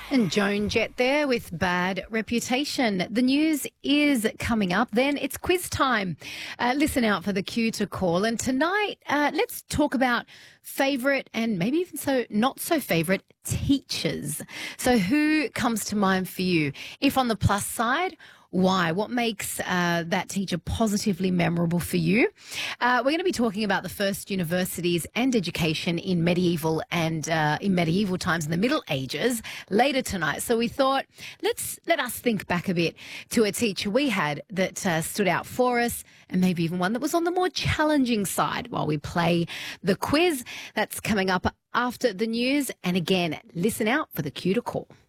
And Joan Jett there with Bad Reputation. The news is coming up. Then it's quiz time. Listen out for the cue to call. And tonight, let's talk about favourite and maybe even not so favourite teachers. So who comes to mind for you? If on the plus side, why? What makes that teacher positively memorable for you? We're going to be talking about the first universities and education in medieval and in medieval times in the Middle Ages later tonight. So we thought, let us think back a bit to a teacher we had that stood out for us, and maybe even one that was on the more challenging side while we play the quiz. That's coming up after the news. And again, listen out for the cue to call.